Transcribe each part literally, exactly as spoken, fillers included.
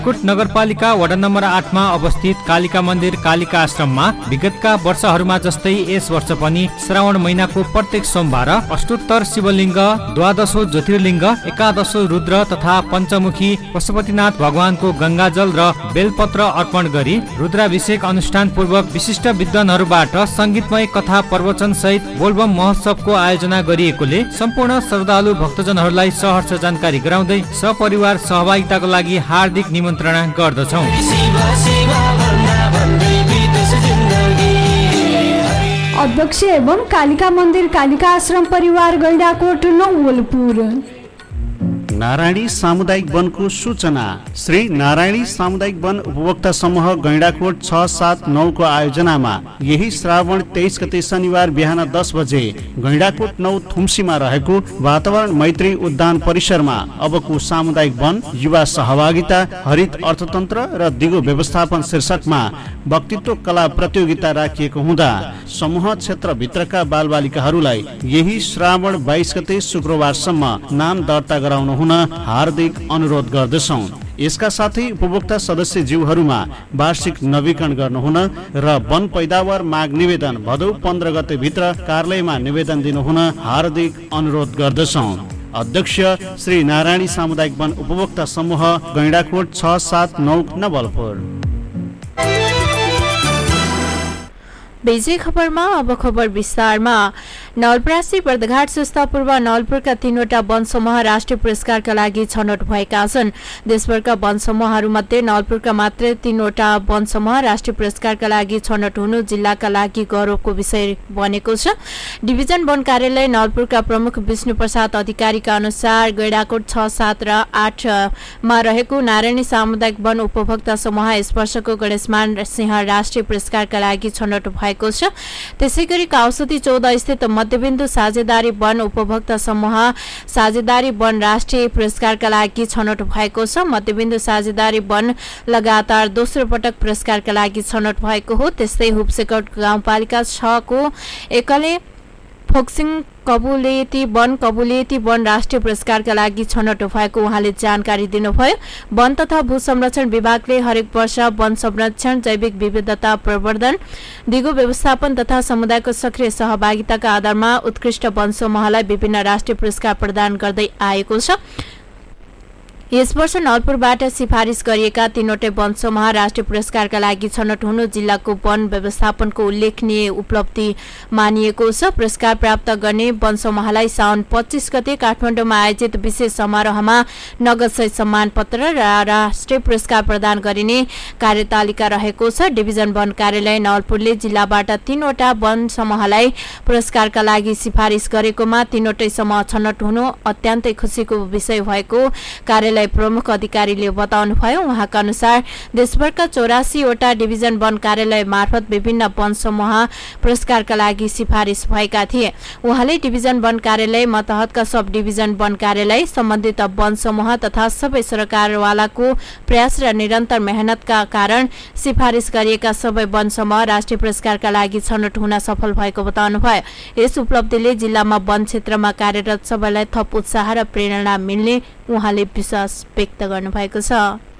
Coat नगरपालिका वडा number आठमा अवस्थित कालिका मन्दिर कालिका आश्रममा विगतका वर्षहरूमा जस्तै यस वर्ष पनि श्रावण महिनाको प्रत्येक सोमबार अष्टोत्तर शिवलिङ्ग, द्वादशो ज्योतिर्लिङ्ग, एकादशो रुद्र तथा पञ्चमुखी पशुपतिनाथ भगवानको गंगाजल र बेलपत्र अर्पण गरी रुद्राभिषेक अनुष्ठान पूर्वक विशिष्ट विद्वानहरूबाट संगीतमय कथा प्रवचन सहित बोलबम महोत्सवको आयोजना गरिएकोले सम्पूर्ण श्रद्धालु भक्तजनहरूलाई सहर्ष जानकारी गराउँदै सपरिवार सहभागिताको लागि हार्दिक निमन्त्रणा गर्दछौँ। अध्यक्ष एवं कालिका मन्दिर कालिका आश्रम परिवार गैंडाकोट नवलपुर। नारायणी सामुदायिक वनको सूचना। श्री नारायणी सामुदायिक वन उपभोक्ता समूह गैंडाकोट छ सात नौ को आयोजनामा यही श्रावण तेईस गते शनिबार बिहान दस बजे गैंडाकोट नौ थुम्सीमा रहेको वातावरण मैत्री उद्यान परिसरमा अबको सामुदायिक वन युवा सहभागिता हरित अर्थतन्त्र र दिगो व्यवस्थापन शीर्षकमा वक्तित्व कला प्रतियोगिता राखिएको हुँदा समूह क्षेत्र भित्रका बालबालिकाहरूलाई यही श्रावण बाइस गते शुक्रबारसम्म नाम दर्ता गराउन हुन हार्दिक अनुरोध गर्दछौं। यसका साथै उपभोक्ता सदस्य जीवहरूमा वार्षिक नवीकरण गर्नुहुन र वन पैदावार माग निवेदन भदौ पन्ध्र गते भित्र कार्यालयमा निवेदन दिनुहुन हार्दिक अनुरोध गर्दछौं। अध्यक्ष श्री नारायणी सामुदायिक वन उपभोक्ता समूह गैंडाकोट छ सात नौ नवलपुर। बेजे खबरमा अब खबर विस्तारमा। नवलपरासी बर्दघाट सुस्ता पूर्व नवलपुरका तीनवटा वन समूह राष्ट्रिय पुरस्कारका लागि छनौट भएका छन्। देशभरका वन समूहहरूमध्ये नवलपुरका मात्रै तीनवटा वन समूह राष्ट्रिय पुरस्कारका लागि छनौट हुनु जिल्लाका लागि गौरवको विषय बनेको छ। डिभिजन वन कार्यालय नवलपुरका प्रमुख विष्णु प्रसाद अधिकारीका अनुसार गैंडाकोट छ सात र आठमा रहेको नारायणी सामुदायिक वन उपभोक्ता समूह यस वर्षको गणेशमान सिंह राष्ट्रिय पुरस्कारका लागि छनौट भएको छ। त्यसैगरी काउसती चौध स्थित मध्यबिन्दु साझेदारी वन उपभोक्ता समूह साझेदारी वन राष्ट्रिय पुरस्कारका लागि छनौट भएको छ। मध्यबिन्दु साझेदारी वन लगातार दोस्रो पटक पुरस्कारका लागि छनौट भएको हो। त्यस्तै हुप्सेकोट गाउँपालिका छ को एकले फोक्सिङ कबुलेती वन कबुलेती वन राष्ट्रिय पुरस्कारका लागि छनौट भएको उहाँले जानकारी दिनुभयो। वन तथा भू संरक्षण विभागले हरेक वर्ष वन संरक्षण, जैविक विविधता प्रवर्धन, दिगो व्यवस्थापन तथा समुदायको सक्रिय सहभागिताका आधारमा उत्कृष्ट वन समूहलाई विभिन्न राष्ट्रिय पुरस्कार प्रदान गर्दै आएको छ। यस वर्ष नवलपुरबाट सिफारिस गरिएका तीनवटै वन समूह राष्ट्रिय पुरस्कारका लागि छनौट हुनु जिल्लाको वन व्यवस्थापनको उल्लेखनीय उपलब्धि मानिएको छ। पुरस्कार प्राप्त गर्ने वन समूहलाई साउन पच्चीस गते काठमाडौँमा आयोजित विशेष समारोहमा नगदसहित सम्मान पत्र र राष्ट्रिय पुरस्कार प्रदान गरिने कार्यतालिका रहेको छ। डिभिजन वन कार्यालय नवलपुरले जिल्लाबाट तीनवटा वन समूहलाई पुरस्कारका लागि सिफारिस गरेकोमा तीनवटै समूह छनौट हुनु अत्यन्तै खुसीको विषय भएको कार्यालय प्रमुख अधिकारीले बताउनुभयो। उहाँका अनुसार देशभरका चौरासीवटा डिभिजन वन कार्यालय मार्फत विभिन्न वन समूह पुरस्कारका लागि सिफारिस भएका थिए। उहाँले डिभिजन वन कार्यालय मतहतका सब डिभिजन वन कार्यालय सम्बन्धित वन समूह तथा सबै सरकारवालाको प्रयास र निरन्तर मेहनतका कारण सिफारिस गरिएका सबै वन समूह राष्ट्रिय पुरस्कारका लागि छनौट हुन सफल भएको बताउनुभयो। यस उपलब्धिले जिल्लामा वन क्षेत्रमा कार्यरत सबैलाई थप उत्साह र प्रेरणा मिल्ने उहाँले विश्वास व्यक्त गर्नुभएको छ।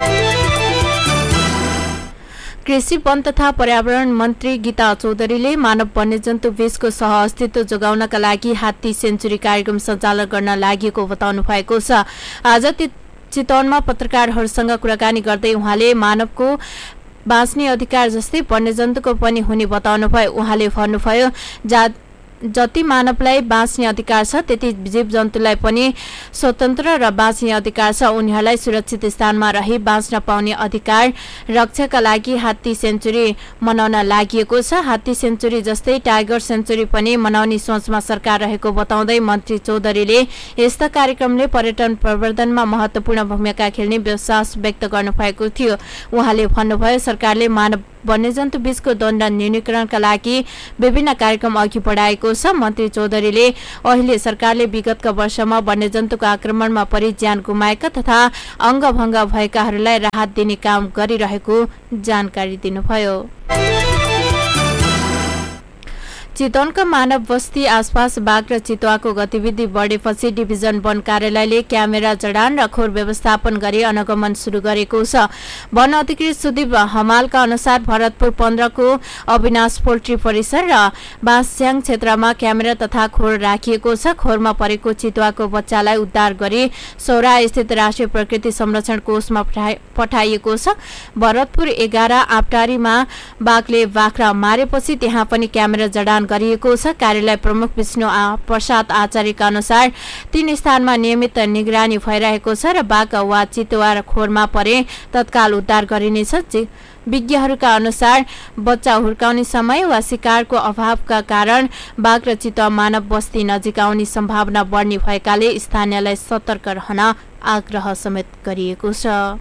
कृषि वन तथा पर्यावरण मन्त्री गीता चौधरीले मानव वन्यजन्तु बीचको सहअस्तित्व जोगाउनका लागि हात्ती सेन्चुरी कार्यक्रम सञ्चालन गर्न लागेको बताउनु भएको छ। आज चितवनमा पत्रकारहरूसँग कुराकानी गर्दै उहाँले मानवको बाँच्ने अधिकार जस्तै वन्यजन्तुको पनि हुने बताउनुभयो। उहाँले भन्नुभयो, जति मानवलाई बाँच्ने अधिकार छ त्यति जीव जन्तुलाई पनि स्वतन्त्र र बाँच्ने अधिकार छ। उनीहरूलाई सुरक्षित स्थानमा रही बाँच्न पाउने अधिकार रक्षाका लागि हात्ती सेन्चुरी मनाउन लागि छ। हात्ती सेन्चुरी जस्तै टाइगर सेन्चुरी पनि मनाउने सोचमा सरकार रहेको बताउँदै मन्त्री चौधरीले यस्ता कार्यक्रमले पर्यटन प्रवर्धनमा महत्वपूर्ण भूमिका खेल्ने विश्वास व्यक्त गर्नुभएको थियो। उहाँले भन्नुभयो, सरकारले मानव वन्यजन्तु बीचको द्वन्द्व न्यूनीकरणका लागि विभिन्न कार्यक्रम अघि बढाएको छ। मन्त्री चौधरीले अहिले सरकारले विगतका वर्षमा वन्यजन्तुको आक्रमणमा परि ज्यान गुमाएका तथा अङ्गभङ्ग भएकाहरूलाई राहत दिने काम गरिरहेको जानकारी दिनुभयो। चितवनका मानव बस्ती आसपास बाघ र चितुवाको गतिविधि बढेपछि डिभिजन वन कार्यालयले क्यामेरा जडान र खोर व्यवस्थापन गरी अनुगमन सुरु गरेको छ। वन अधिकृत सुदीप हमालका अनुसार भरतपुर पन्ध्रको अविनाश पोल्ट्री परिसर र बाँसस्याङ क्षेत्रमा क्यामेरा तथा खोर राखिएको छ। खोरमा परेको चितुवाको बच्चालाई उद्धार गरी सौरा स्थित राष्ट्रिय प्रकृति संरक्षण कोषमा पठाइएको छ। भरतपुर एघार आपटारीमा बाघले बाख्रा मारेपछि त्यहाँ पनि क्यामेरा जडान गरिएको छ। कार्यालय प्रमुख विष्णु प्रसाद आचार्यका अनुसार तीन स्थानमा नियमित निगरानी भइरहेको छ र बाघ वा चितुवा खोरमा परे तत्काल उद्धार गरिनेछ। विज्ञहरूका अनुसार बच्चा हुर्काउने समय वा शिकारको अभावका कारण बाघ र चितुवा मानव बस्ती नजिक आउने सम्भावना बढ्ने भएकाले स्थानीयलाई सतर्क रहन आग्रह समेत गरिएको छ।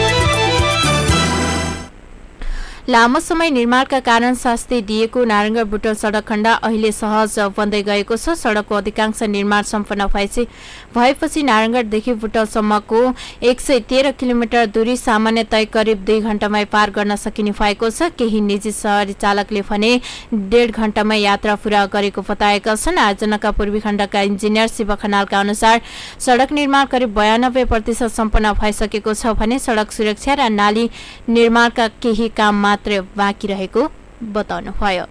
लामो समय निर्माणका कारण शास्ति दिएको नारायणगढ बुटोल सडक खण्ड अहिले सहज बन्दै गएको छ। सडकको अधिकांश निर्माण सम्पन्न भएपछि भएपछि नारायणगढदेखि बुटोलसम्मको एक सय तेह्र किलोमिटर दूरी सामान्य तय करिब दुई घण्टामै पार गर्न सकिने भएको छ। केही निजी सहरी चालकले भने डेढ घण्टामै यात्रा पूरा गरेको बताएका छन्। आयोजनाका पूर्वी खण्डका इन्जिनियर शिव खनालका अनुसार सडक निर्माण करिब बयानब्बे प्रतिशत सम्पन्न भइसकेको छ भने सडक सुरक्षा र नाली निर्माणका केही काम मात्र बाँकी रहेको बताउनुभयो।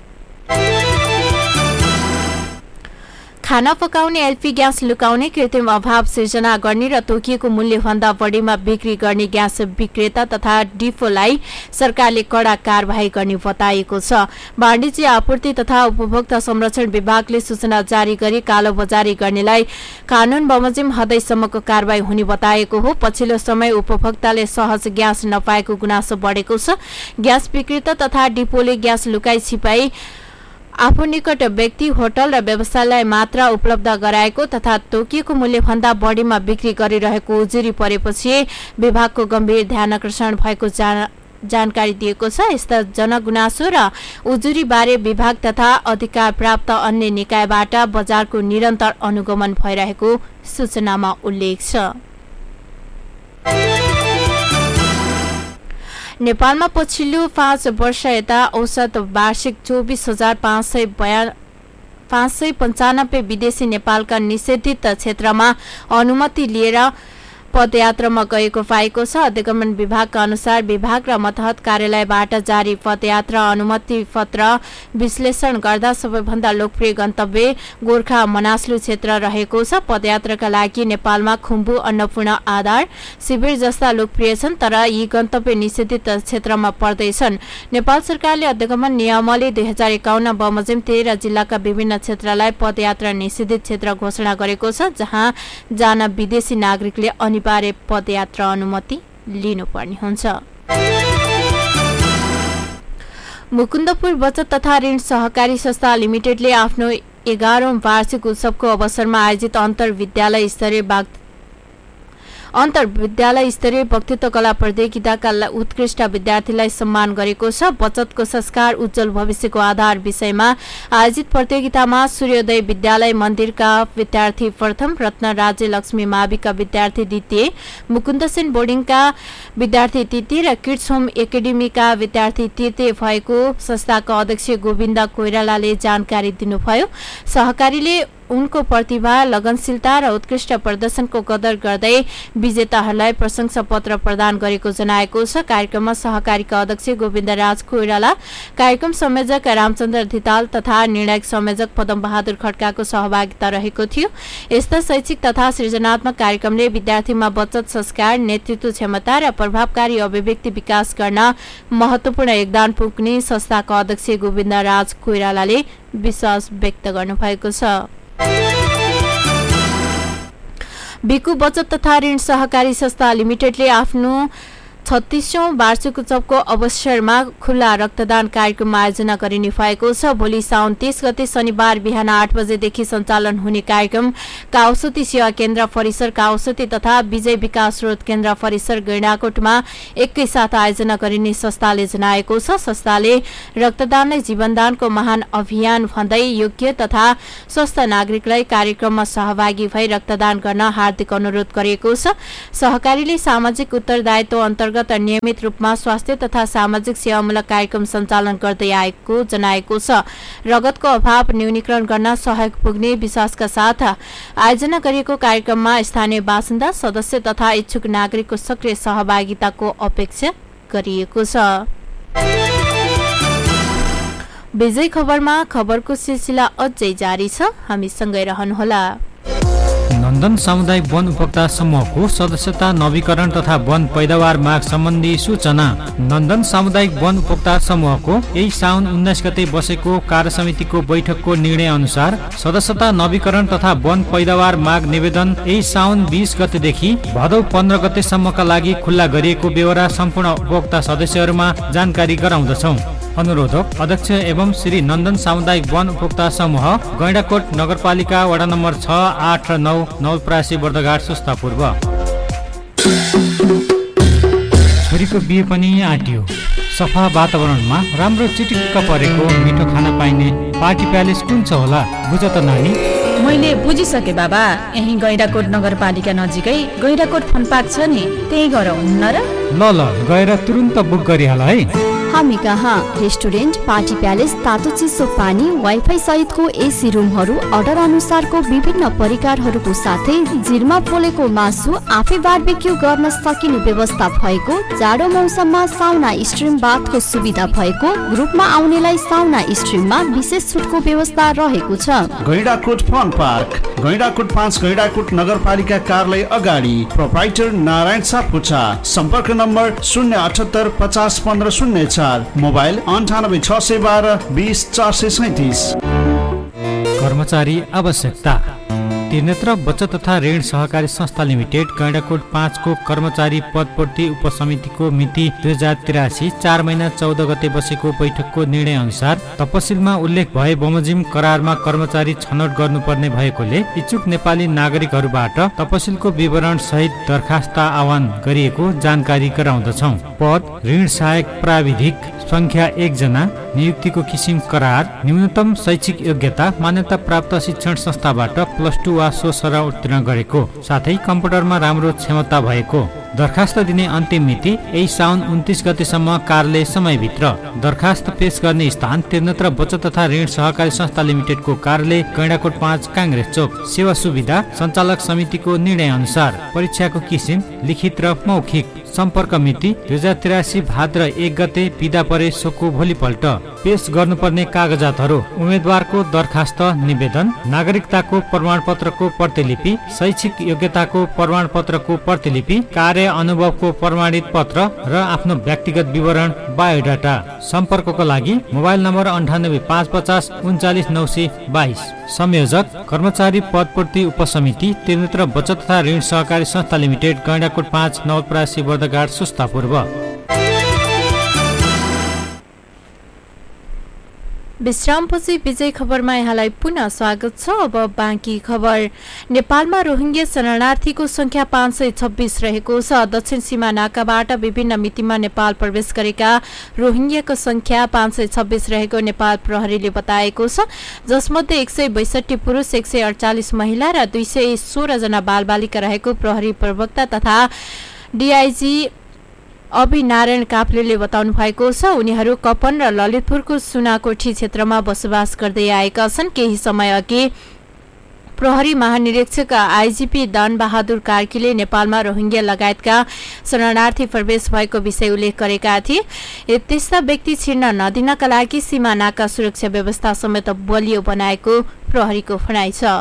खाना पकाउने एलपी ग्यास लुकाउने, कृत्रिम अभाव सिर्जना गर्ने र तोकिएको मूल्यभन्दा बढीमा बिक्री गर्ने ग्यास विक्रेता तथा डिपोलाई सरकारले कडा कारबाही गर्ने बताएको छ। वाणिज्य आपूर्ति तथा उपभोक्ता संरक्षण विभागले सूचना जारी गरी कालोबजारी गर्नेलाई कानून बमोजिम हदैसम्मको कारबाही हुने बताएको हो। पछिल्लो समय उपभोक्ताले सहज ग्यास नपाएको गुनासो बढेको छ। ग्यास विक्रेता तथा डिपोले ग्यास लुकाई छिपाई आफू निकट व्यक्ति, होटल र व्यवसायलाई मात्र उपलब्ध गराएको तथा तोकिएको मूल्यभन्दा बढीमा बिक्री गरिरहेको उजुरी परेपछि विभागको गम्भीर ध्यानकर्षण भएको जानकारी दिएको छ। यस्ता जनगुनासो र उजुरी बारे विभाग तथा अधिकार प्राप्त अन्य निकायबाट बजारको निरन्तर अनुगमन भइरहेको सूचनामा उल्लेख छ। नेपालमा पछिल्लो पाँच वर्ष यता औसत वार्षिक चौबिस हजार पाँच सय बया पाँच सय पन्चानब्बे विदेशी नेपालका निषेधित क्षेत्रमा अनुमति लिएर पदयात्रामा गएको पाएको छ। अधिगमन विभागका अनुसार विभाग र मतहत कार्यालयबाट जारी पदयात्रा अनुमति पत्र विश्लेषण गर्दा सबैभन्दा लोकप्रिय गन्तव्य गोर्खा मनास्लु क्षेत्र रहेको छ। पदयात्राका लागि नेपालमा खुम्बु, अन्नपूर्ण आधार शिविर जस्ता लोकप्रिय छन्, तर यी गन्तव्य निषेधित क्षेत्रमा पर्दैछन्। नेपाल सरकारले अधिगमन नियमावली दुई हजार एकाउन्न बमोजिम तेह्र जिल्लाका विभिन्न क्षेत्रलाई पदयात्रा निषेधित क्षेत्र घोषणा गरेको छ, जहाँ जान विदेशी नागरिकले अनिवार्य पदयात्रा अनुमति लिनुपर्ने हुन्छ। मुकुन्दपुर बचत तथा ऋण सहकारी संस्था लिमिटेडले आफ्नो एघारौं वार्षिक उत्सवको अवसरमा आयोजित अन्तर विद्यालय स्तरीय बाग अन्तर विद्यालय स्तरीय वक्तृत्व कला प्रतियोगिताका उत्कृष्ट विद्यार्थीलाई सम्मान गरेको छ। बचतको संस्कार उज्जवल भविष्यको आधार विषयमा आयोजित प्रतियोगितामा सूर्योदय विद्यालय मन्दिरका विद्यार्थी प्रथम, रत्न राज्य लक्ष्मी माविका विद्यार्थी द्वितीय, मुकुन्दसेन बोर्डिङका विद्यार्थी तृतीय र किड्स होम एकाडेमीका विद्यार्थी तृतीय भएको संस्थाका अध्यक्ष गोविन्द कोइरालाले जानकारी दिनुभयो। सहकारीले उनको प्रतिभा, लगनशीलता र उत्कृष्ट प्रदर्शनको कदर गर्दै विजेताहरूलाई प्रशंसा पत्र प्रदान गरेको जनाएको छ। कार्यक्रममा सहकारीका अध्यक्ष गोविन्द राज कोइराला, कार्यक्रम संयोजक रामचन्द्र धिताल तथा निर्णायक संयोजक पदम बहादुर खड्काको सहभागिता रहेको थियो। यस्ता शैक्षिक तथा सृजनात्मक कार्यक्रमले विद्यार्थीमा बचत संस्कार, नेतृत्व क्षमता र प्रभावकारी अभिव्यक्ति विकास गर्न महत्वपूर्ण योगदान पुग्ने संस्थाका अध्यक्ष गोविन्द राज कोइरालाले विश्वास व्यक्त गर्नुभएको छ। बिकु बचत तथा ऋण सहकारी संस्था लिमिटेडले आफ्नो छत्तीसौं वार्षिक उत्सवको अवसरमा खुल्ला रक्तदान कार्यक्रम आयोजना गरिने भएको छ। भोलि साउन तीस गते शनिबार बिहान आठ बजेदेखि सञ्चालन हुने कार्यक्रम काउसती सेवा केन्द्र परिसर काउसती तथा विजय विकास स्रोत केन्द्र परिसर गैंडाकोटमा एकैसाथ आयोजना गरिने संस्थाले जनाएको छ। संस्थाले रक्तदानलाई जीवनदानको महान अभियान भन्दै योग्य तथा स्वस्थ नागरिकलाई कार्यक्रममा सहभागी भई रक्तदान गर्न हार्दिक अनुरोध गरेको छ। सहकारीले सामाजिक उत्तरदायित्व अन्तर्गत अन्तर्गत नियमित रूपमा स्वास्थ्य तथा सामाजिक सेवामूलक कार्यक्रम सञ्चालन गर्दै आएको जनाएको छ। रगतको अभाव न्यूनीकरण गर्न सहयोग पुग्ने विश्वासका साथ आयोजना गरिएको कार्यक्रममा स्थानीय बासिन्दा, सदस्य तथा इच्छुक नागरिकको सक्रिय सहभागिताको अपेक्षा गरिएको छ। विजय खबरमा खबरको सिलसिला अझै जारी छ, हामी सँगै रहनुहोला। नन्दन सामुदायिक वन उपभोक्ता समूहको सदस्यता नवीकरण तथा वन पैदावार माग सम्बन्धी सूचना। नन्दन सामुदायिक वन उपभोक्ता समूहको यही साउन उन्नाइस गते बसेको कार्य समितिको बैठकको निर्णय अनुसार सदस्यता नवीकरण तथा वन पैदावार माग निवेदन यही साउन बीस गतेदेखि भदौ पन्ध्र गतेसम्मका लागि खुल्ला गरिएको बेहोरा सम्पूर्ण उपभोक्ता सदस्यहरूमा जानकारी गराउँदछौँ। अनुरोधक अध्यक्ष एवं श्री नन्दन सामुदायिक वन उपभोक्ता समूह गैंडाकोट नगरपालिका वडा नम्बर छ, आठ र नौ, नवलपरासी बर्दघाट सुस्ता पूर्व। छोरीको बिहे पनि आँटियो। सफा वातावरणमा राम्रो चिटिक्क परेको मिठो खाना पाइने पार्टी प्यालेस कुन छ होला बुझ त नानी? मैले बुझिसके बाबा, यही गैंडाकोट नगरपालिका नजिकै गैंडाकोट फन पार्क छ नि, त्यही गएर हुन्न र? ल ल गएर तुरुन्त बुक गरिहाल है। हामी कहाँ रेस्टुरेन्ट, पार्टी प्यालेस, तातो चिसो पानी, वाइफाई सहितको एसी रुमहरू, अर्डर अनुसारको विभिन्न परिकारहरूको साथै जिरमा पोलेको मासु, आफै बारबेक्यू गर्न सकिने व्यवस्था भएको, जाडो मौसममा साउना स्ट्रिम बाथको सुविधा भएको, ग्रुपमा आउनेलाई साउना स्ट्रिममा विशेष छुटको व्यवस्था रहेको छ। गैंडाकोट फन पार्क, गैंडाकोट पाँच, गैंडाकोट नगरपालिका कार्यालय अगाडि, प्रोप्राइटर नारायण सापकोटा। सम्पर्क नम्बर शून्य अठहत्तर पचास पन्ध्र शून्य चार, मोबाइल अन्ठानब्बे छ सय बाह्र बिस चार सय सैतिस। कर्मचारी आवश्यकता। त्रिनेत्र बचत तथा ऋण सहकारी संस्था लिमिटेड गैंडाकोट पाँच को कर्मचारी पदपूर्ति उपसमितिको मिति दुई हजार तिरासी चार महिना चौध गते बसेको बैठकको निर्णय अनुसार तपसिलमा उल्लेख भए बमोजिम करारमा कर्मचारी छनौट गर्नुपर्ने भएकोले इच्छुक नेपाली नागरिकहरूबाट तपसिलको विवरण सहित दरखास्त आह्वान गरिएको जानकारी गराउँदछौँ। पद ऋण सहायक प्राविधिक संख्या एक जना, नियुक्तिको किसिम करार, न्यूनतम शैक्षिक योग्यता मान्यता प्राप्त शिक्षण संस्थाबाट प्लस टू वा सो सरह उत्तीर्ण गरेको, साथै कम्प्युटरमा राम्रो क्षमता भएको। दरखास्त दिने अन्तिम मिति यही साउन उन्तीस गतेसम्म कार्यालय समयभित्र। दरखास्त पेश गर्ने स्थान त्रिनेत्र बचत तथा ऋण सहकारी संस्था लिमिटेडको कार्यालय गैंडाकोट पाँच, काङ्ग्रेस चोक। सेवा सुविधा सञ्चालक समितिको निर्णय अनुसार। परीक्षाको किसिम लिखित र मौखिक। सम्पर्क मिति दुई हजार तिरासी भाद्र एक गते बिदा परे सोको भोलिपल्ट। पेश गर्नुपर्ने कागजातहरू उम्मेद्वारको दरखास्त निवेदन, नागरिकताको प्रमाणपत्रको प्रतिलिपि, शैक्षिक योग्यताको प्रमाणपत्रको प्रतिलिपि, कार्य अनुभवको प्रमाणित पत्र र आफ्नो व्यक्तिगत विवरण बायोडाटा। सम्पर्कको लागि मोबाइल नम्बर अन्ठानब्बे पाँच पचास उन्चालिस नौ सय बाइस। संयोजक कर्मचारी पदपूर्ति उपसमिति त्रिनेत्र बचत तथा ऋण सहकारी संस्था लिमिटेड गैंडाकोट पाँच, नवलपरासी बर्दघाट सुस्ता पूर्व। विश्रामपछि विजय खबरमा यहाँलाई पुनः स्वागत छ। अब बाँकी खबर। नेपालमा रोहिङ्ग्या शरणार्थीको संख्या पाँच सय छब्बीस रहेको छ। दक्षिण सीमा नाकाबाट विभिन्न मितिमा नेपाल प्रवेश गरेका रोहिङ्ग्याको संख्या पाँच सय छब्बीस रहेको नेपाल प्रहरीले बताएको छ, जसमध्ये एक सय बैसठी पुरुष, एक सय अडचालिस महिला र दुई सय सोह्र जना बालबालिका रहेको प्रहरी प्रवक्ता तथा डीआईजी अभिनारायण काफ्लेले बताउनु भएको छ। उनीहरू कपन र ललितपुरको सुनाकोठी क्षेत्रमा बसोबास गर्दै आएका छन्। केही समय अघि प्रहरी महानिरीक्षक आइजीपी दान बहादुर कार्कीले नेपालमा रोहिङ्ग्या लगायतका शरणार्थी प्रवेश भएको विषय उल्लेख गरेका थिए। त्यस्ता व्यक्ति छिर्न नदिनका लागि सीमा नाका सुरक्षा व्यवस्था समेत बलियो बनाएको प्रहरीको भनाइ छ।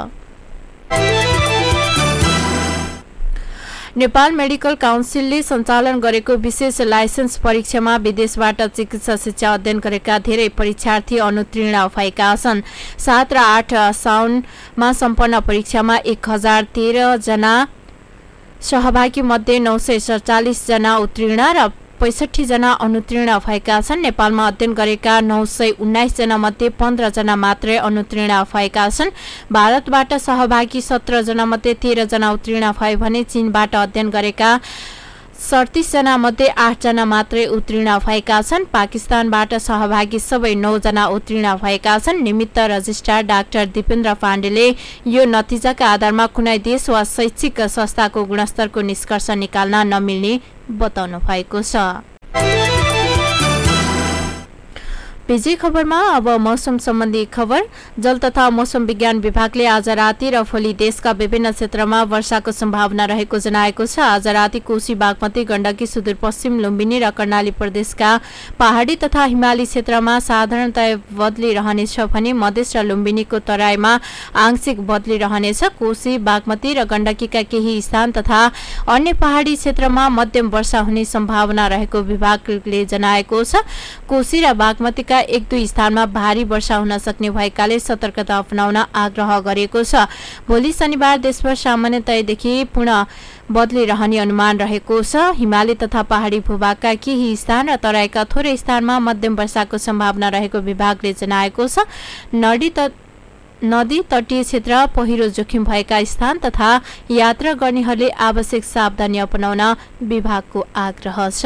नेपाल मेडिकल काउन्सिलले सञ्चालन गरेको विशेष लाइसेन्स परीक्षामा विदेशबाट चिकित्सा शिक्षा अध्ययन गरेका धेरै परीक्षार्थी अनुत्तीर्ण भएका छन्। सात र आठ साउनमा सम्पन्न परीक्षामा एक हजार तेह्र जना सहभागी मध्ये नौ सय सडचालिस जना उत्तीर्ण र पैसठी जना अनुत्तीर्ण भएका छन्। नेपालमा अध्ययन गरेका नौ सय उन्नाइस जना मध्ये पन्ध्र जना मात्रै अनुत्तीर्ण भएका छन्। भारतबाट सहभागी सत्र जना मध्ये तेह्र जना उत्तीर्ण भए भने चीनबाट अध्ययन गरेका सडतिस जना मध्ये आठ जना मात्रै उत्तीर्ण भएका छन्। पाकिस्तानबाट सहभागी सबै नौ जना उत्तीर्ण भएका छन्। निमित्त रजिस्ट्रार डाक्टर दिपेन्द्र पाण्डेले यो नतिजाका आधारमा कुनै देश वा शैक्षिक संस्थाको गुणस्तरको निष्कर्ष निकाल्न नमिल्ने बताउनु भएको छ। बिजी खबरमा अब मौसम सम्बन्धी खबर। जल तथा मौसम विज्ञान विभागले आज राति र भोलि देशका विभिन्न क्षेत्रमा वर्षाको सम्भावना रहेको जनाएको छ। आज राति कोशी, बागमती, गण्डकी, सुदूरपश्चिम, लुम्बिनी र कर्णाली प्रदेशका पहाडी तथा हिमाली क्षेत्रमा साधारणतया बदली रहनेछ भने मधेस र लुम्बिनीको तराईमा आंशिक बदली रहनेछ। कोशी, बागमती र गण्डकीका केही स्थान तथा अन्य पहाडी क्षेत्रमा मध्यम वर्षा हुने सम्भावना रहेको विभागले जनाएको छ। कोशी र बागमतीका एक दुई स्थानमा भारी वर्षा हुन सक्ने भएकाले सतर्कता अपनाउन आग्रह गरिएको छ। भोलि शनिबार देशभर सामान्यतयादेखि पूर्ण बदली रहने अनुमान रहेको छ। हिमाली तथा पहाडी भूभागका केही स्थान र तराईका थोरै स्थानमा मध्यम वर्षाको सम्भावना रहेको विभागले जनाएको छ। नदी त नदी तटीय क्षेत्र, पहिरो जोखिम भएका स्थान तथा यात्रा गर्नेहरूले आवश्यक सावधानी अपनाउन विभागको आग्रह छ।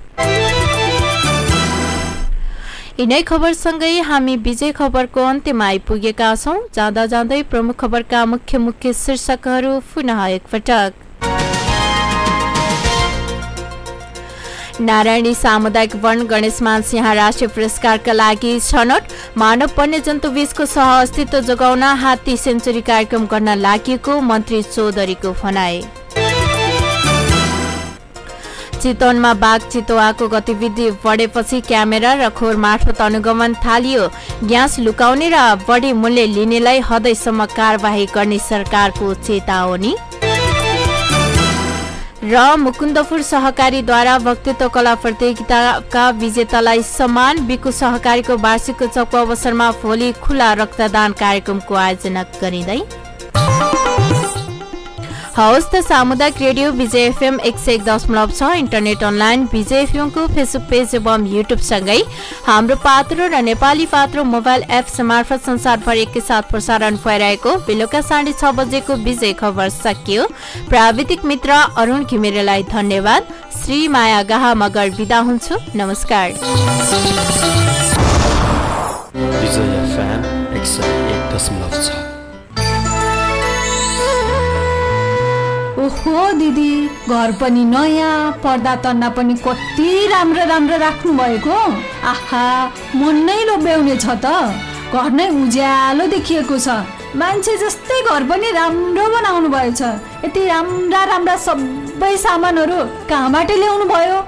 यिनै खबरसँगै हामी विजय खबरको अन्त्यमा आइपुगेका छौं। जाँदा जाँदै प्रमुख खबरका मुख्य मुख्य शीर्षकहरू पुनः एकपटक। नारायणी सामुदायिक वन गणेशमान सिंह राष्ट्रिय पुरस्कारका लागि छनौट। मानव वन्यजन्तु बीचको सह अस्तित्व जोगाउन हात्ती सेन्चुरी कार्यक्रम गर्न लागेको मन्त्री चौधरीको भनाई। चितवनमा बाघ चितुवाको गतिविधि बढेपछि क्यामेरा र खोरमार्फत अनुगमन थालियो। ग्यास लुकाउने र बढी मूल्य लिनेलाई हदैसम्म कारबाही गर्ने सरकारको चेतावनी। र मुकुन्दपुर सहकारीद्वारा वक्तृत्व कला प्रतियोगिताका विजेतालाई सम्मान। बिकु सहकारीको वार्षिक उत्सवको अवसरमा भोलि खुला रक्तदान कार्यक्रमको आयोजना गरिँदै। हवस् त सामुदायिक रेडियो विजय एफएम एक सय एक दशमलव छ इन्टरनेट अनलाइन विजय एफएमको फेसबुक पेज एवं युट्युब सँगै हाम्रो पात्रो र नेपाली पात्रो मोबाइल एप्स मार्फत संसारभर एकैसाथ प्रसारण भइरहेको बेलुका साढे छ बजेको विजय खबर सकियो। प्राविधिक मित्र अरुण घिमिरेलाई धन्यवाद। श्री माया गाहा मगर बिदा हुन्छु। नमस्कार। विजय एफएम एक सय एक दशमलव छ। ओहो दिदी, घर पनि नयाँ, पर्दा तन्ना पनि कति राम्रो राम्रो राख्नु भएको। आहा, मन नै लोभ्याउने छ त। घर नै उज्यालो देखिएको छ। मान्छे जस्तै घर पनि राम्रो बनाउनु भएछ। यति राम्रा राम्रा सबै सामानहरू कहाँबाट ल्याउनु भयो?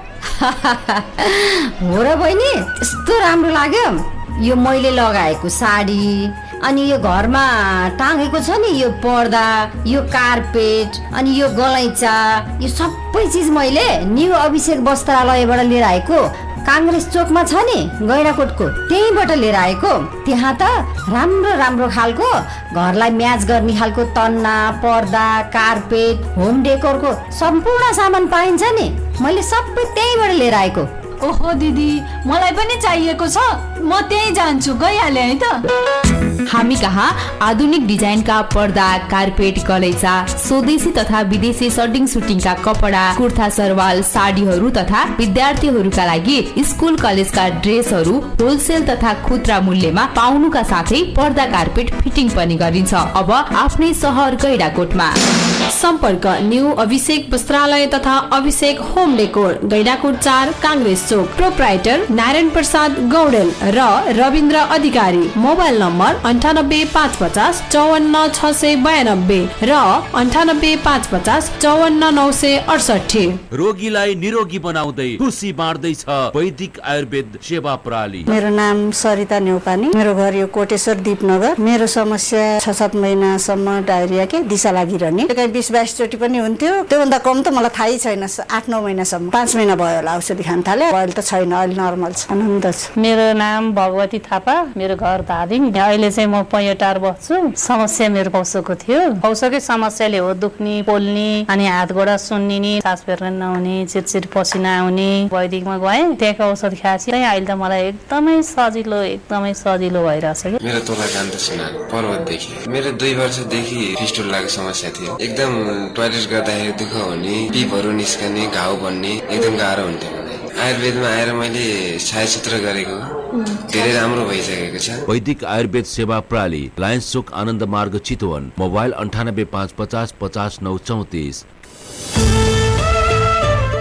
हो र बहिनी, यस्तो राम्रो लाग्यो। यो मैले लगाएको साडी, अनि यो घरमा टाँगेको छ नि यो पर्दा, यो कार्पेट, अनि यो गलैँचा, यो सबै चिज मैले न्यू अभिषेक वस्त्रालयबाट लिएर आएको। काङ्ग्रेस चोकमा छ नि गैँडाकोटको, त्यहीँबाट लिएर आएको। त्यहाँ त राम्रो राम्रो खालको घरलाई म्याच गर्ने खालको तन्ना, पर्दा, कार्पेट, होम डेकोरको सम्पूर्ण सामान पाइन्छ नि। मैले सबै त्यहीँबाट लिएर आएको। ओहो दिदी, मलाई पनि चाहिएको छ। म त्यहीँ जान्छु, गइहालेँ है त। हामी कहाँ आधुनिक डिजाइनका पर्दा, कार्पेट, गलैँचा, स्वदेशी तथा विदेशी सर्टिङ सुटिङका कपडा, कुर्ता सरवाल, साडीहरू तथा विद्यार्थीहरूका लागि स्कुल कलेजका ड्रेसहरू होलसेल तथा खुद्रा मूल्यमा पाउनुका साथै पर्दा, कार्पेट फिटिङ पनि गरिन्छ। अब आफ्नै सहर गैँडाकोटमा सम्पर्क न्यू अभिषेक वस्त्रालय तथा अभिषेक होम डेकोर, गैँडाकोट चार, काङ्ग्रेस चोक। प्रोप्राइटर नारायण प्रसाद गौडेल र रविन्द्र अधिकारी। मोबाइल नम्बर अन्ठानब्बे पाँच पचास चौवन्न छ सय बयानब्बे र अन्ठानब्बे पाँच पचास चौवन्न नौ सय अडसठी। रोगीलाई निरोगी बनाउँदै खुसी बाँड्दैछ वैदिक आयुर्वेद सेवा प्रणाली। मेरो नाम सरिता न्यौपानी, मेरो घर यो कोटेश्वर दीपनगर। मेरो समस्या छ सात महिनासम्म डायरिया के दिशा लागिरहने, कहीँ बिस बाइस चोटि पनि हुन्थ्यो। त्योभन्दा कम त मलाई थाहै छैन। आठ नौ महिनासम्म, पाँच महिना भयो होला औषधि खान थाले। अहिले त छैन, अहिले नर्मल छ, आनन्द छ। मेरो नाम भगवती थापा, मेरो घर धादिङ। अहिले चाहिँ म पैयोटार बस्छु। समस्या मेरो पौसोको थियो। पौसोकै समस्याले हो दुख्ने, पोल्ने, अनि हात गोडा सुन्निने, सास फेर्न नहुने, चिरचिर पसिना आउने। वैदिकमा गएँ, त्यहाँको औषध खाएपछि अहिले त मलाई एकदमै सजिलो एकदमै सजिलो भइरहेछ। मेरो तोला कान्त सिन्हा, पर्वतदेखि। मेरो दुई वर्षदेखि फिस्टुलाको समस्या थियो। एकदम टोयलेट गर्दाखेरि दुःख हुने, पिपहरू निस्कने, घाउ बन्ने, एकदम गाह्रो हुन्थ्यो। आयुर्वेदमा आएर मैले छायाचित्र गरेको धेरै राम्रो भइसकेको छ। वैदिक आयुर्वेद सेवा प्रणाली, लायन्स चोक, आनन्द मार्ग, चितवन। मोबाइल अन्ठानब्बे पाँच पचास पचास नौ चौतिस।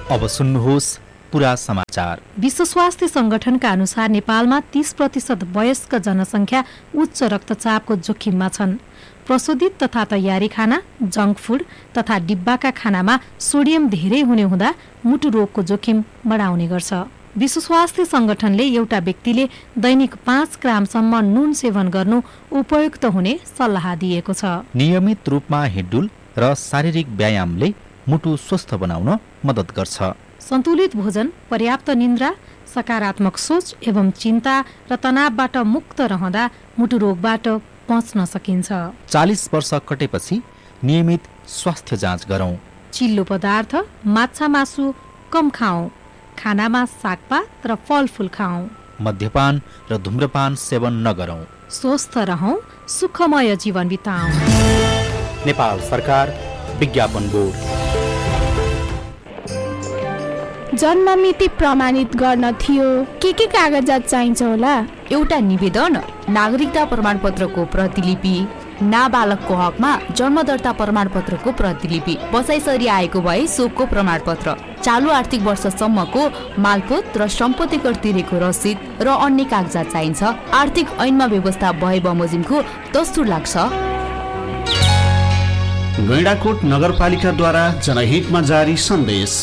अब सुन्नुहोस् पुरा समाचार। विश्व स्वास्थ्य संगठनका अनुसार नेपालमा तीस प्रतिशत वयस्क जनसङ्ख्या उच्च रक्तचापको जोखिममा छन्। प्रशोधित तथा तयारी खाना, जङ्क फुड तथा डिब्बाका खानामा सोडियम धेरै हुने हुँदा मुटु रोगको जोखिम बढाउने गर्छ। विश्व स्वास्थ्य संगठनले एउटा व्यक्तिले दैनिक पाँच ग्रामसम्म नुन सेवन गर्नु उपयुक्त हुने सल्लाह दिएको छ। नियमित रूपमा हिँडडुल र शारीरिक व्यायामले मुटु स्वस्थ बनाउन मद्दत गर्छ। सन्तुलित भोजन, पर्याप्त निन्द्रा, सकारात्मक सोच एवं चिन्ता र तनावबाट मुक्त रहँदा मुटु रोगबाट बच्न सकिन्छ। चालीस वर्ष कटेपछि नियमित स्वास्थ्य जाँच गरौँ। चिल्लो पदार्थ, माछा मासु कम खाऊ। खानामा सागपात र फलफुल खाऊ। मद्यपान र धूम्रपान सेवन नगरौँ। स्वस्थ रहौं, सुखमय जीवन बिताऊ। नेपाल सरकार, विज्ञापन बोर्ड। जन्म मिति प्रमाणित गर्न थियो के के कागजात चाहिन्छ होला? एउटा निवेदन, नागरिकता प्रमाणपत्रको प्रतिलिपि, नाबालकको हकमा जन्म दर्ता प्रमाणपत्रको प्रतिलिपि, बसाइसरी आएको भए सोको प्रमाणपत्र, चालु आर्थिक वर्षसम्मको मालपोत र सम्पत्ति कर तिरेको रसिद र अन्य कागजात चाहिन्छ। आर्थिक ऐनमा व्यवस्था भए बमोजिमको दस्तुर लाग्छ। गैंडाकोट नगरपालिकाद्वारा जनहितमा जारी सन्देश।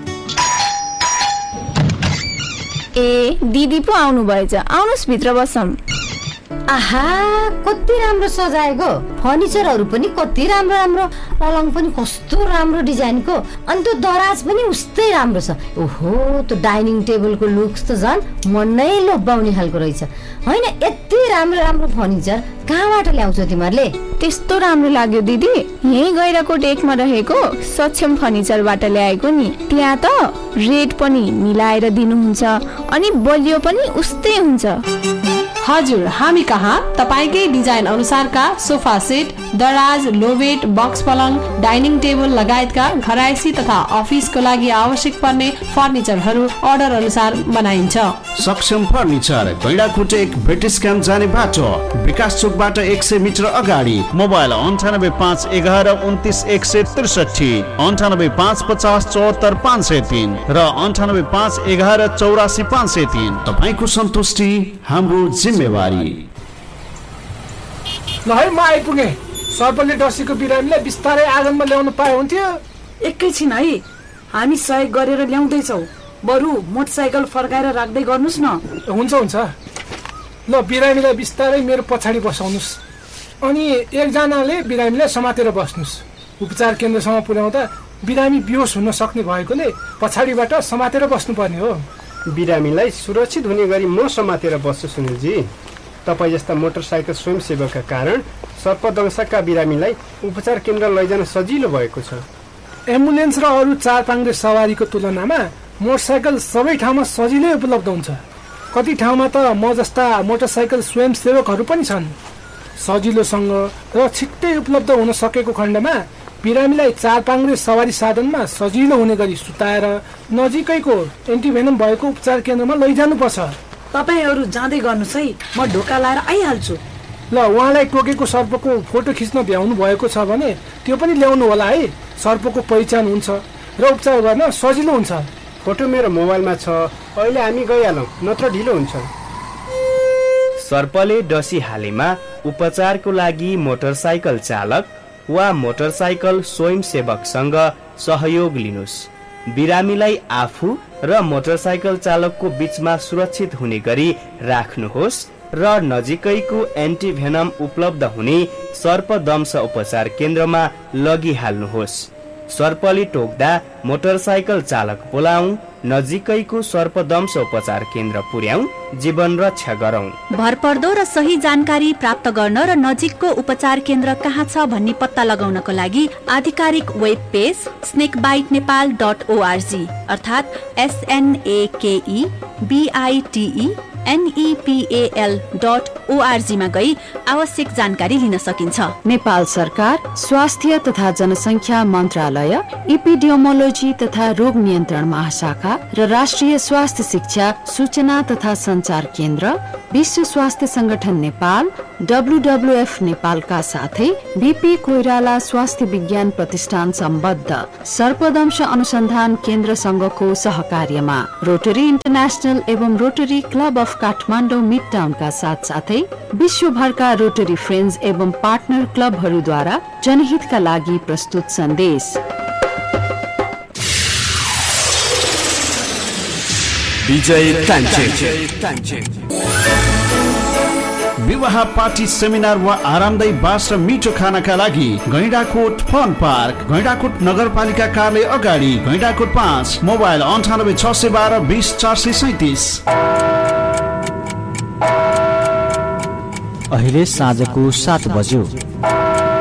ए दिदी पो आउनु भएछ, आउनुस् भित्र बसौँ। आहा कति राम्रो सजाएको, फर्निचरहरू पनि कति राम्रो राम्रो, पलङ पनि कस्तो राम्रो डिजाइनको, अनि त्यो दराज पनि उस्तै राम्रो छ। ओहो त्यो डाइनिङ टेबलको लुक्स त झन् मन नै लोभ्याउने खालको रहेछ। होइन यति राम्रो राम्रो फर्निचर कहाँबाट ल्याउँछौ तिमीहरूले? त्यस्तो राम्रो लाग्यो दिदी, यही गैंडाकोट एकमा रहेको सक्षम फर्निचरबाट ल्याएको नि। त्यहाँ त रेट पनि मिलाएर दिनुहुन्छ अनि बलियो पनि उस्तै हुन्छ। हजुर, हामी कहाँ तपाईकै डिजाइन अनुसारका सोफा सेट, दराज, लोवेट, बक्स पलङ, डाइनिङ टेबल लगायतका घरायसी तथा अफिसको लागि आवश्यक पर्ने फर्निचरहरू अर्डर अनुसार बनाइन्छ। सक्षम फर्निचर, गैंडाकोट एक ब्रिटिस क्याम्प जाने बाटो, विकास चोकबाट एक सय मिटर अगाडि। मोबाइल अन्ठानब्बे पाँच एघार उन्तिस एक सय त्रिसठी, अन्ठानब्बे पाँच पचास चौहत्तर पाँच सय तीन र अन्ठानब्बे पाँच एघार चौरासी पाँच सय तीन। तपाईँको सन्तुष्टि हाम्रो जिम्मेवारी। ल है म आइपुगेँ। सर्पले डसीको बिरामीलाई बिस्तारै आँगनमा ल्याउनु पाए हुन्थ्यो। एकैछिन है, हामी सहयोग गरेर ल्याउँदैछौ, बरु मोटरसाइकल फर्काएर राख्दै गर्नुस् न। हुन्छ हुन्छ। ल बिरामीलाई बिस्तारै मेरो पछाडि बसाउनुस्, अनि एकजनाले बिरामीलाई समातेर बस्नुस्। उपचार केन्द्रसम्म पुर्याउँदा बिरामी बेहोस हुन सक्ने भएकोले पछाडिबाट समातेर बस्नुपर्ने हो। बिरामीलाई सुरक्षित हुने गरी म समातेर बस्छु सुनिलजी। तपाईँ जस्ता मोटरसाइकल स्वयंसेवकका कारण सर्पदंशका बिरामीलाई उपचार केन्द्र लैजान सजिलो भएको छ। एम्बुलेन्स र अरू चार पाङ्ग्रे सवारीको तुलनामा मोटरसाइकल सबै ठाउँमा सजिलै उपलब्ध हुन्छ। कति ठाउँमा त म जस्ता मोटरसाइकल स्वयंसेवकहरू पनि छन्। सजिलोसँग र छिट्टै उपलब्ध हुन सकेको खण्डमा बिरामीलाई चार पाङ्ग्रे सवारी साधनमा सजिलो हुने गरी सुताएर नजिकैको एन्टिभेनम भएको उपचार केन्द्रमा लैजानुपर्छ। तपाईँहरू जाँदै गर्नुहोस् है, म ढोका लाएर आइहाल्छु। ल उहाँलाई टोकेको सर्पको फोटो खिच्न भ्याउनु भएको छ भने त्यो पनि ल्याउनु होला है। सर्पको पहिचान हुन्छ र उपचार गर्न सजिलो हुन्छ। फोटो मेरो मोबाइलमा छ, अहिले हामी गइहालौँ नत्र ढिलो हुन्छ। सर्पले डसी हालेमा उपचारको लागि मोटरसाइकल चालक वा मोटरसाइकल स्वयंसेवकसँग सहयोग लिनुस्। बिरामीलाई आफू र मोटरसाइकल चालकको बीचमा सुरक्षित हुने गरी राख्नुहोस् र नजिकैको एन्टिभेनम उपलब्ध हुने सर्पदंश उपचार केन्द्रमा लगिहाल्नुहोस्। सर्पले टोक्दा मोटरसाइकल चालक बोलाऊ, नजिकैको सर्पदंश उपचार केन्द्र पुर्याऊ, जीवन रक्षा गरौं। भरपर्दो र सही जानकारी प्राप्त गर्न र नजिकको उपचार केन्द्र कहाँ छ भन्ने पत्ता लगाउनको लागि आधिकारिक web page स्नेकबाइट Nepal dot ORG अर्थात् एसएनएकेई बिआइटिई एनईपीएल डट ओआरजीमा गई आवश्यक जानकारी लिन सकिन्छ। नेपाल सरकार स्वास्थ्य तथा जनसङ्ख्या मन्त्रालय, एपिडियोमोलोजी तथा रोग नियन्त्रण महाशाखा र राष्ट्रिय स्वास्थ्य शिक्षा सूचना तथा सञ्चार केन्द्र, विश्व स्वास्थ्य संगठन नेपाल, डब्लुडब्लुएफ नेपालका साथै बीपी कोइराला स्वास्थ्य विज्ञान प्रतिष्ठान सम्बद्ध सर्पदंश अनुसन्धान केन्द्र संघको सहकार्यमा रोटरी इन्टरनेशनल एवं rotary club of Kathmandu mid टाउनका साथ साथै विश्वभरका रोटरी फ्रेन्ड्स एवं पार्टनर क्लबहरूद्वारा जनहितका लागि प्रस्तुत सन्देश। विजय तान्चे विवाह पार्टी सेमिनार वा आरामदायी बास र मिठो खानाका लागि गैंडाकोट फन पार्क, गैंडाकोट नगरपालिका कार्यालय अगाडि, गैंडाकोट पाँच, मोबाइल अन्ठानब्बे छ सय बाह्र बिस चार सय सैतिस। अहिले साँझको सात बज्यो।